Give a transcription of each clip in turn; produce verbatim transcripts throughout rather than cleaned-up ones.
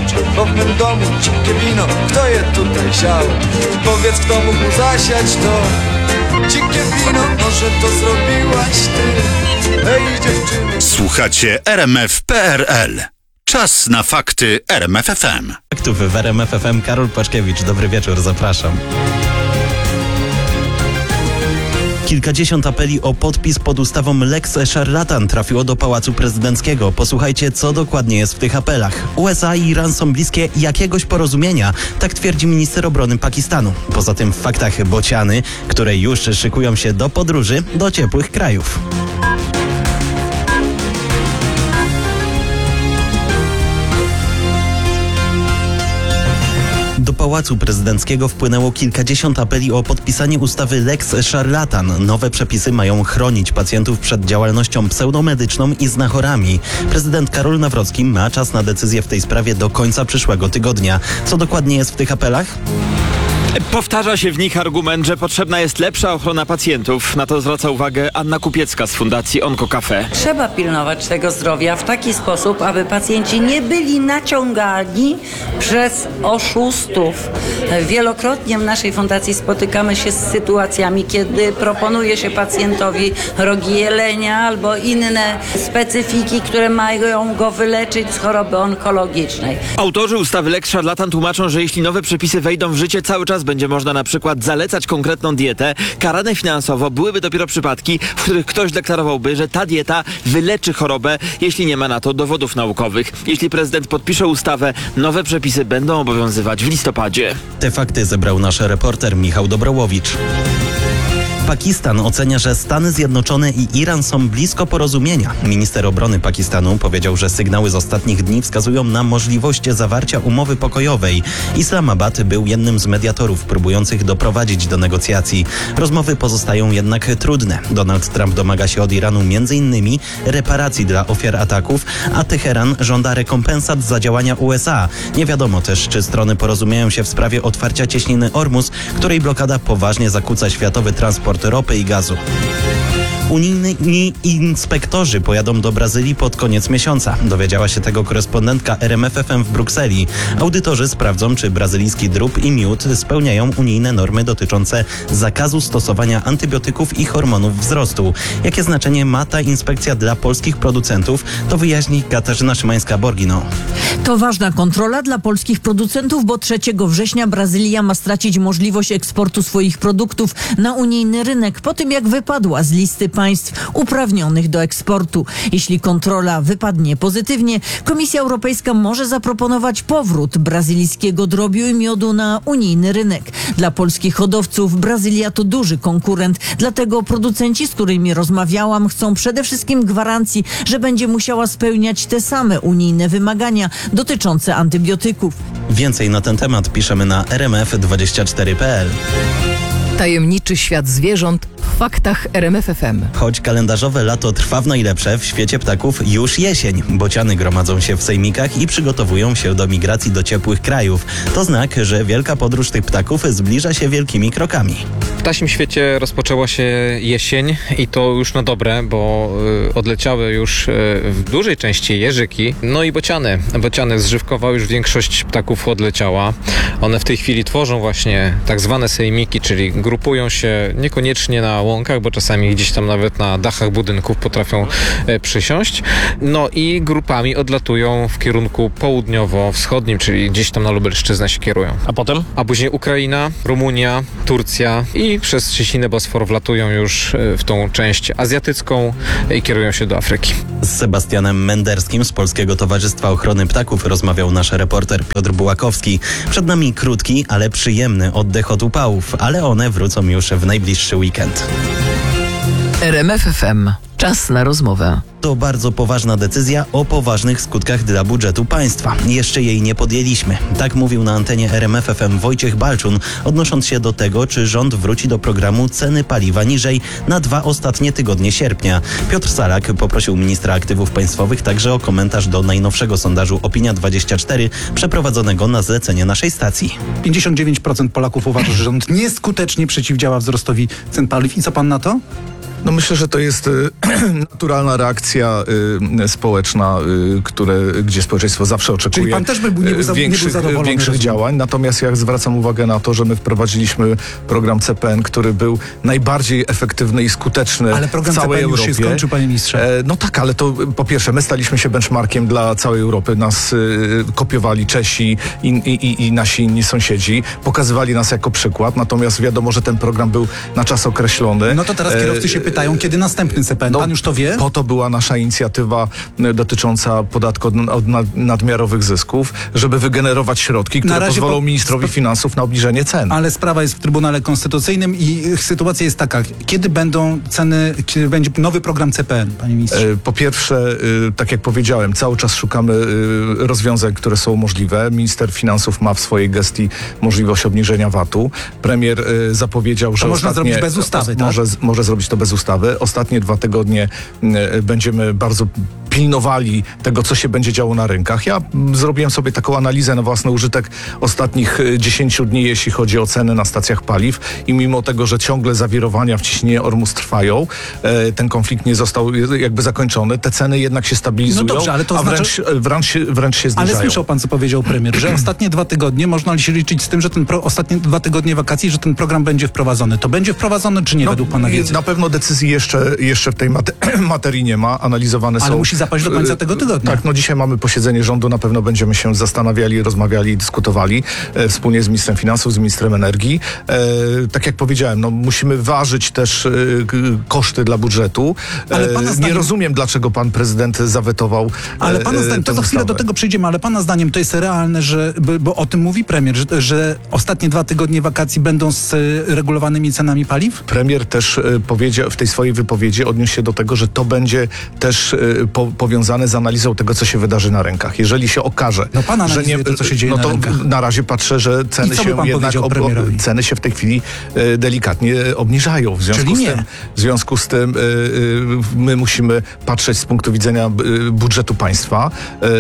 pić, bo w mym domu dzikie wino, kto je tutaj siał? Powiedz, kto mógł zasiać to dzikie wino, może to zrobiłaś ty. Hej dziewczyny. Słuchacie R M F kropka P R L. Czas na fakty R M F F M. Faktów w R M F F M. Karol Paszkiewicz, dobry wieczór, zapraszam. Kilkadziesiąt apeli o podpis pod ustawą Lex Szarlatan trafiło do Pałacu Prezydenckiego. Posłuchajcie, co dokładnie jest w tych apelach. U S A i Iran są bliskie jakiegoś porozumienia, tak twierdzi minister obrony Pakistanu. Poza tym w faktach bociany, które już szykują się do podróży do ciepłych krajów. Do Pałacu Prezydenckiego wpłynęło kilkadziesiąt apeli o podpisanie ustawy Lex Szarlatan. Nowe przepisy mają chronić pacjentów przed działalnością pseudomedyczną i znachorami. Prezydent Karol Nawrocki ma czas na decyzję w tej sprawie do końca przyszłego tygodnia. Co dokładnie jest w tych apelach? Powtarza się w nich argument, że potrzebna jest lepsza ochrona pacjentów. Na to zwraca uwagę Anna Kupiecka z Fundacji OncoCafe. Trzeba pilnować tego zdrowia w taki sposób, aby pacjenci nie byli naciągani przez oszustów. Wielokrotnie w naszej fundacji spotykamy się z sytuacjami, kiedy proponuje się pacjentowi rogi jelenia albo inne specyfiki, które mają go wyleczyć z choroby onkologicznej. Autorzy ustawy Lex Szarlatan tłumaczą, że jeśli nowe przepisy wejdą w życie, cały czas będzie można na przykład zalecać konkretną dietę. Karane finansowo byłyby dopiero przypadki, w których ktoś deklarowałby, że ta dieta wyleczy chorobę, jeśli nie ma na to dowodów naukowych. Jeśli prezydent podpisze ustawę, nowe przepisy będą obowiązywać w listopadzie. Te fakty zebrał nasz reporter Michał Dobrołowicz. Pakistan ocenia, że Stany Zjednoczone i Iran są blisko porozumienia. Minister obrony Pakistanu powiedział, że sygnały z ostatnich dni wskazują na możliwość zawarcia umowy pokojowej. Islamabad był jednym z mediatorów próbujących doprowadzić do negocjacji. Rozmowy pozostają jednak trudne. Donald Trump domaga się od Iranu między innymi reparacji dla ofiar ataków, a Teheran żąda rekompensat za działania U S A. Nie wiadomo też, czy strony porozumieją się w sprawie otwarcia cieśniny Ormus, której blokada poważnie zakłóca światowy transport ropy i gazu. Unijni inspektorzy pojadą do Brazylii pod koniec miesiąca. Dowiedziała się tego korespondentka R M F F M w Brukseli. Audytorzy sprawdzą, czy brazylijski drób i miód spełniają unijne normy dotyczące zakazu stosowania antybiotyków i hormonów wzrostu. Jakie znaczenie ma ta inspekcja dla polskich producentów, to wyjaśni Katarzyna Szymańska-Borgino. To ważna kontrola dla polskich producentów, bo trzeciego września Brazylia ma stracić możliwość eksportu swoich produktów na unijny rynek po tym, jak wypadła z listy państw uprawnionych do eksportu. Jeśli kontrola wypadnie pozytywnie, Komisja Europejska może zaproponować powrót brazylijskiego drobiu i miodu na unijny rynek. Dla polskich hodowców Brazylia to duży konkurent, dlatego producenci, z którymi rozmawiałam, chcą przede wszystkim gwarancji, że będzie musiała spełniać te same unijne wymagania dotyczące antybiotyków. Więcej na ten temat piszemy na R M F dwadzieścia cztery kropka P L. Tajemniczy świat zwierząt w faktach R M F F M. Choć kalendarzowe lato trwa w najlepsze, w świecie ptaków już jesień. Bociany gromadzą się w sejmikach i przygotowują się do migracji do ciepłych krajów. To znak, że wielka podróż tych ptaków zbliża się wielkimi krokami. W ptasim świecie rozpoczęła się jesień i to już na dobre, bo y, odleciały już y, w dużej części jeżyki, no i bociany. Bociany z Żywkowa już większość ptaków odleciała. One w tej chwili tworzą właśnie tak zwane sejmiki, czyli grupują się niekoniecznie na łąkach, bo czasami gdzieś tam nawet na dachach budynków potrafią e, przysiąść. No i grupami odlatują w kierunku południowo-wschodnim, czyli gdzieś tam na Lubelszczyznę się kierują. A potem? A później Ukraina, Rumunia, Turcja i przez Cieśninę Bosfor wlatują już w tą część azjatycką i kierują się do Afryki. Z Sebastianem Menderskim z Polskiego Towarzystwa Ochrony Ptaków rozmawiał nasz reporter Piotr Bułakowski. Przed nami krótki, ale przyjemny oddech od upałów, ale one wrócą już w najbliższy weekend. R M F F M. Czas na rozmowę. To bardzo poważna decyzja o poważnych skutkach dla budżetu państwa. Jeszcze jej nie podjęliśmy. Tak mówił na antenie R M F F M Wojciech Balczun, odnosząc się do tego, czy rząd wróci do programu ceny paliwa niżej na dwa ostatnie tygodnie sierpnia. Piotr Salak poprosił ministra aktywów państwowych także o komentarz do najnowszego sondażu Opinia dwadzieścia cztery przeprowadzonego na zlecenie naszej stacji. pięćdziesiąt dziewięć procent Polaków uważa, że rząd nieskutecznie przeciwdziała wzrostowi cen paliw. I co pan na to? No myślę, że to jest y, naturalna reakcja y, społeczna, y, które, gdzie społeczeństwo zawsze oczekuje Czyli pan też by był- nie był za- y, nie był większych, zadowolony, większych rozumiem. działań. Natomiast ja zwracam uwagę na to, że my wprowadziliśmy program C P N, który był najbardziej efektywny i skuteczny Ale program w całej C P N już się Europie. skończył, panie ministrze. E, no tak, ale to y, po pierwsze, my staliśmy się benchmarkiem dla całej Europy. Nas y, kopiowali Czesi i, i, i, i nasi inni sąsiedzi. Pokazywali nas jako przykład. Natomiast wiadomo, że ten program był na czas określony. No to teraz kierowcy się E, pytają, kiedy następny C P N. no, Pan już to wie? Po to była nasza inicjatywa y, dotycząca podatku od, od nad- nadmiarowych zysków, żeby wygenerować środki, które Na razie pozwolą po- ministrowi finansów na obniżenie cen. Ale sprawa jest w Trybunale Konstytucyjnym i sytuacja jest taka, kiedy będą ceny, kiedy będzie nowy program C P N, panie ministrze? E, Po pierwsze, y, tak jak powiedziałem, cały czas szukamy y, rozwiązań, które są możliwe. Minister Finansów ma w swojej gestii możliwość obniżenia V A T-u. Premier y, zapowiedział, że można ostatnie, zrobić bez ustawy, tak? może, może zrobić to bez ustawy. Ostatnie dwa tygodnie y, będziemy bardzo pilnowali tego, co się będzie działo na rynkach. Ja mm, zrobiłem sobie taką analizę na własny użytek ostatnich y, dziesięciu dni, jeśli chodzi o ceny na stacjach paliw i mimo tego, że ciągle zawirowania w ciśnieniu Ormus trwają, e, ten konflikt nie został y, jakby zakończony, te ceny jednak się stabilizują, No dobrze, ale to a wręcz, znaczy- wręcz, się, wręcz się Ale zniżają. słyszał pan, co powiedział premier, że ostatnie dwa tygodnie można się liczyć z tym, że ten pro, ostatnie dwa tygodnie wakacji, że ten program będzie wprowadzony. To będzie wprowadzony, czy nie No, według pana wiedzy? na pewno decyzji jeszcze, jeszcze w tej mate- materii nie ma, analizowane Ale są... musi zapaść do końca tego tygodnia. Tak, no dzisiaj mamy posiedzenie rządu, na pewno będziemy się zastanawiali, rozmawiali, dyskutowali e, wspólnie z ministrem finansów, z ministrem energii. E, tak jak powiedziałem, no musimy ważyć też e, k- koszty dla budżetu. E, Ale pana nie zdaniem- rozumiem, dlaczego pan prezydent zawetował Ale pana e, zdaniem, to tę za chwilę do ustawę. tego przejdziemy, ale pana zdaniem to jest realne, że, bo, bo o tym mówi premier, że, że ostatnie dwa tygodnie wakacji będą z e, regulowanymi cenami paliw? Premier też e, powiedział w tej swojej wypowiedzi, odniósł się do tego, że to będzie też e, po, powiązane z analizą tego, co się wydarzy na rynkach. Jeżeli się okaże, No pan że analizuje to, co się dzieje no na to rynkach. na razie patrzę, że I ceny co by się pan jednak powiedział ob, ob, premierowi? ceny się w tej chwili e, delikatnie obniżają. W związku Czyli z nie. tym, w związku z tym e, e, my musimy patrzeć z punktu widzenia e, budżetu państwa, e,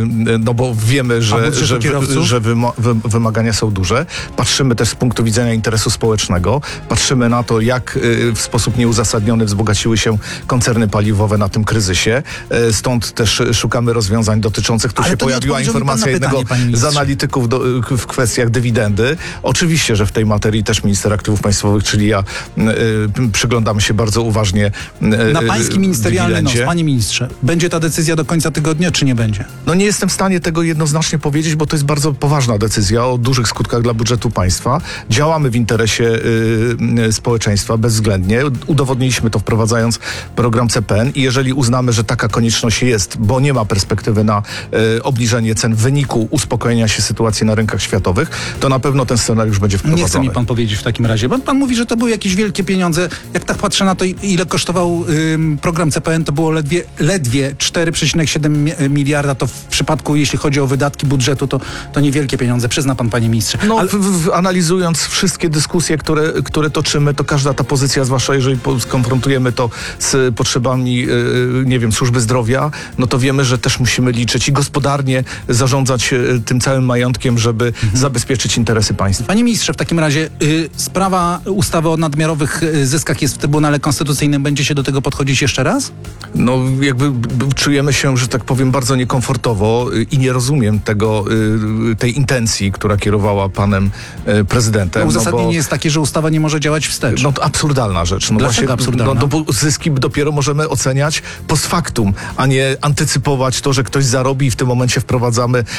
no bo wiemy, że, budżetu że, kierowców? że wymo, wy, wymagania są duże. Patrzymy też z punktu widzenia interesu społecznego. Patrzymy na to, jak y, w sposób nieuzasadniony wzbogaciły się koncerny paliwowe na tym kryzysie. E, Stąd też y, szukamy rozwiązań dotyczących, tu Ale się to nie pojawiła odpowiedział mi pan informacja na pytanie, jednego panie z ministrze. analityków do, w kwestiach dywidendy. Oczywiście, że w tej materii też minister aktywów państwowych, czyli ja, y, y, przyglądamy się bardzo uważnie y, Na pański ministerialny nos, dywidendzie. panie ministrze, będzie ta decyzja do końca tygodnia, czy nie będzie? No nie jestem w stanie tego jednoznacznie powiedzieć, bo to jest bardzo poważna decyzja o dużych skutkach dla budżetu państwa. Działamy w interesie y, y, społeczeństwa bezwzględnie. Udowodniliśmy to wprowadzając program C P N i jeżeli uznamy, że taka konieczność jest, bo nie ma perspektywy na y, obniżenie cen w wyniku uspokojenia się sytuacji na rynkach światowych, to na pewno ten scenariusz będzie wprowadzony. Nie chce mi pan powiedzieć w takim razie, bo pan mówi, że to były jakieś wielkie pieniądze. Jak tak patrzę na to, ile kosztował ym, program C P N, to było ledwie, ledwie cztery przecinek siedem mi- miliarda. To w przypadku, jeśli chodzi o wydatki budżetu, to, to niewielkie pieniądze. Przyzna pan, panie ministrze. No, Ale- w, w, analizując wszystkie dyskusje, które, które toczymy, to każda ta pozycja, zwłaszcza jeżeli po, skonfrontujemy to z potrzebami, yy, nie wiem, służby zdrowia, no to wiemy, że też musimy liczyć i gospodarnie zarządzać yy, tym całym majątkiem, żeby Mhm. zabezpieczyć interesy państwa. Panie ministrze, w takim razie y, sprawa ustawy o nadmiarowych y, zyskach jest w Trybunale Konstytucyjnym. Będzie się do tego podchodzić jeszcze raz? No jakby b- b- czujemy się, że tak powiem, bardzo niekomfortowo yy, i nie rozumiem tego, yy, tej intencji, która kierowała panem yy, prezydentem. No, no uzasadnienie bo- jest takie, że ustawa nie może działać wstecz. No to absurdalna rzecz. No Dlaczego absurdalna? No, no bo zyski dopiero możemy oceniać post factum, a nie antycypować to, że ktoś zarobi i w tym momencie wprowadzamy e,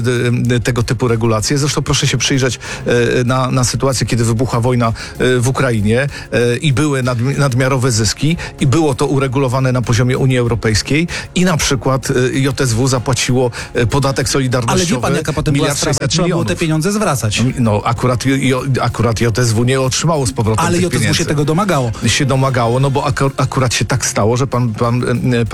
e, tego typu regulacje. Zresztą proszę się przyjrzeć e, na, na sytuację, kiedy wybuchła wojna e, w Ukrainie e, i były nad, nadmiarowe zyski i było to uregulowane na poziomie Unii Europejskiej i na przykład e, J S W zapłaciło e, podatek solidarnościowy. Ale wie pan, jaka potem była miliard sprawa? sześćset Trzeba było te milionów. pieniądze zwracać. No akurat, jo- akurat J S W nie otrzymało z powrotem Ale tych J S W się pieniędzy. tego domagało. się domagało, no bo akur- akurat się tak stało, że pan, pan, e, pan minister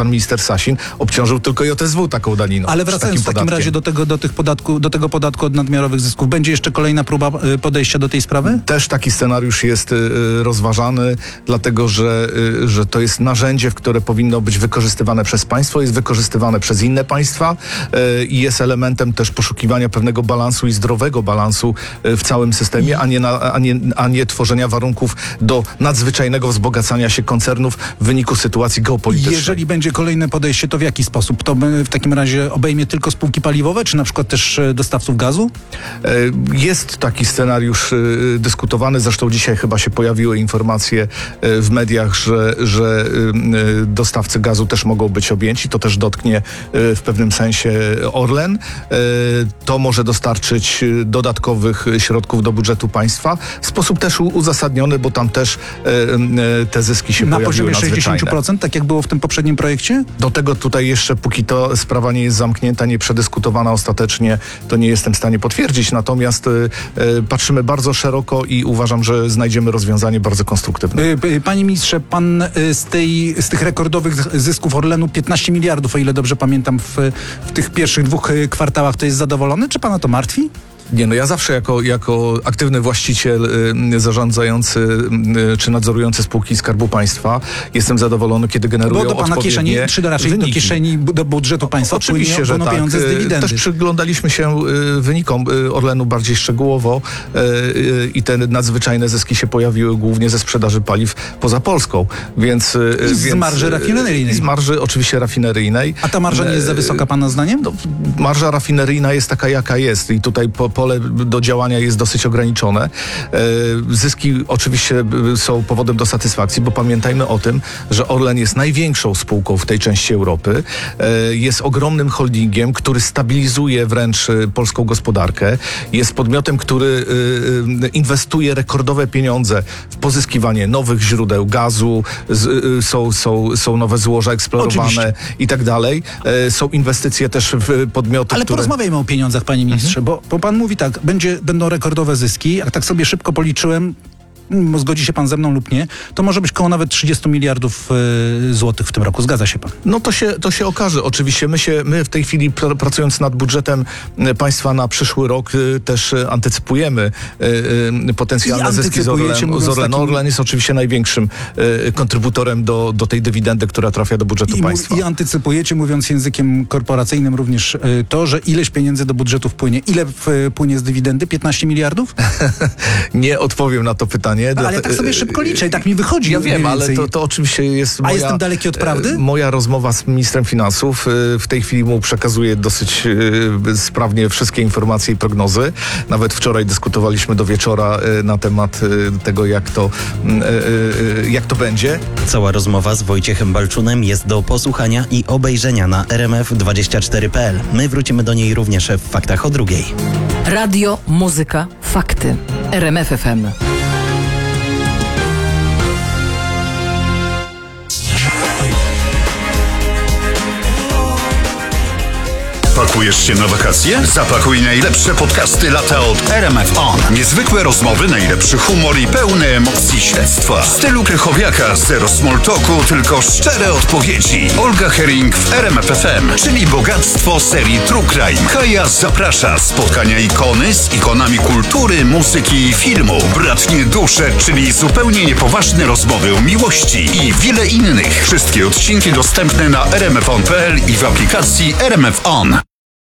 Sasin obciążył tylko J S W taką daniną. Ale czy wracając w takim podatkiem. razie do tego, do, tych podatku, do tego podatku od nadmiarowych zysków, będzie jeszcze kolejna próba y, podejścia do tej sprawy? Też taki scenariusz jest y, rozważany, dlatego że, y, że to jest narzędzie, które powinno być wykorzystywane przez państwo, jest wykorzystywane przez inne państwa y, i jest elementem też poszukiwania pewnego balansu i zdrowego balansu y, w całym systemie, a nie, na, a, nie, a nie tworzenia warunków do nadzwyczajnego wzbogacania się koncernów w wyniku sytuacji geopolitycznej. Jeżeli będzie kolejne podejście, to w jaki sposób? To by w takim razie obejmie tylko spółki paliwowe, czy na przykład też e, dostawców gazu? E, Jest taki scenariusz e, dyskutowany, zresztą dzisiaj chyba się pojawiły informacje e, w mediach, że, że e, dostawcy gazu też mogą być objęci. To też dotknie e, w pewnym sensie Orlen. E, To może dostarczyć e, dodatkowych środków do budżetu państwa. W sposób też u- uzasadniony, bo tam też e, e, te zyski się Na pojawiły poziomie nadzwyczajne. sześćdziesiąt procent, tak jak było w tym poprzednim projekcie? Do tego tutaj jeszcze, póki to sprawa nie jest zamknięta, nie przedyskutowana ostatecznie, to nie jestem w stanie potwierdzić. Natomiast y, y, patrzymy bardzo szeroko i uważam, że znajdziemy rozwiązanie bardzo konstruktywne. Y, y, Panie ministrze, pan y, z, tej, z tych rekordowych zysków Orlenu piętnaście miliardów, o ile dobrze pamiętam, w, w tych pierwszych dwóch y, kwartałach, to jest zadowolony? Czy pana to martwi? Nie, no ja zawsze jako, jako aktywny właściciel y, zarządzający y, czy nadzorujący spółki Skarbu Państwa jestem zadowolony, kiedy generują Bo do pana kieszeni, odpowiednie czy raczej do wyniki. kieszeni, do budżetu państwa Oczywiście, płynie że płyną tak. pieniądze z dywidendy. Też przyglądaliśmy się y, wynikom y, Orlenu bardziej szczegółowo y, y, i te nadzwyczajne zyski się pojawiły głównie ze sprzedaży paliw poza Polską. Więc, y, I z więc, marży y, rafineryjnej. Z marży oczywiście rafineryjnej. A ta marża nie jest za wysoka pana zdaniem? No, marża rafineryjna jest taka, jaka jest i tutaj po, pole do działania jest dosyć ograniczone. E, zyski oczywiście b- są powodem do satysfakcji, bo pamiętajmy o tym, że Orlen jest największą spółką w tej części Europy. E, jest ogromnym holdingiem, który stabilizuje wręcz e, polską gospodarkę. Jest podmiotem, który e, e, inwestuje rekordowe pieniądze w pozyskiwanie nowych źródeł gazu, z, e, są, są, są nowe złoża eksplorowane Oczywiście. i tak dalej. E, są inwestycje też w podmioty, Ale które... porozmawiajmy o pieniądzach, panie ministrze, bo, bo pan mówi tak, będzie, będą rekordowe zyski, a tak sobie szybko policzyłem, mm, zgodzi się pan ze mną lub nie, to może być koło nawet trzydzieści miliardów y, złotych w tym roku. Zgadza się pan? No to się, to się okaże. Oczywiście my się, my w tej chwili pr- pracując nad budżetem y, państwa na przyszły rok y, też y, antycypujemy y, y, potencjalne I zyski z antycypujecie, Orlenu. mówiąc Z Orlenu. takim- Orlen jest oczywiście największym y, kontrybutorem do, do tej dywidendy, która trafia do budżetu I, państwa. I antycypujecie, mówiąc językiem korporacyjnym, również y, to, że ileś pieniędzy do budżetu wpłynie. Ile w, y, płynie z dywidendy? piętnaście miliardów? Nie odpowiem na to pytanie. Ale ja tak sobie szybko liczę i tak mi wychodzi. Ja mniej wiem, ale więcej. to, to oczywiście jest A moja... jestem daleki od prawdy? e, Moja rozmowa z ministrem finansów. E, W tej chwili mu przekazuję dosyć e, sprawnie wszystkie informacje i prognozy. Nawet wczoraj dyskutowaliśmy do wieczora e, na temat e, tego, jak to, m, e, e, jak to będzie. Cała rozmowa z Wojciechem Balczunem jest do posłuchania i obejrzenia na r m f dwadzieścia cztery kropka p l. My wrócimy do niej również w Faktach o drugiej. Radio, muzyka, fakty. R M F F M. Pakujesz się na wakacje? Zapakuj najlepsze podcasty lata od R M F On. Niezwykłe rozmowy, najlepszy humor i pełne emocji śledztwa. W stylu Krychowiaka, zero small talku, tylko szczere odpowiedzi. Olga Herring w R M F F M, czyli bogactwo serii True Crime. Kaja zaprasza. Spotkania ikony z ikonami kultury, muzyki i filmu. Bratnie dusze, czyli zupełnie niepoważne rozmowy o miłości i wiele innych. Wszystkie odcinki dostępne na r m f on kropka p l i w aplikacji R M F On.